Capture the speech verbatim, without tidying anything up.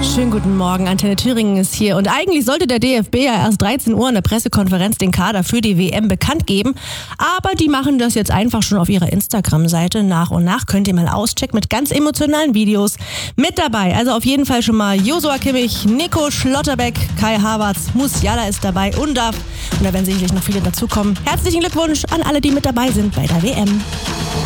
Schönen guten Morgen, Antenne Thüringen ist hier. Und eigentlich sollte der D F B ja erst dreizehn Uhr in der Pressekonferenz den Kader für die W M bekannt geben. Aber die machen das jetzt einfach schon auf ihrer Instagram-Seite nach und nach. Könnt ihr mal auschecken mit ganz emotionalen Videos mit dabei. Also auf jeden Fall schon mal Josua Kimmich, Nico Schlotterbeck, Kai Havertz, Musiala ist dabei und Undav. Und da werden sicherlich noch viele dazukommen. Herzlichen Glückwunsch an alle, die mit dabei sind bei der W M.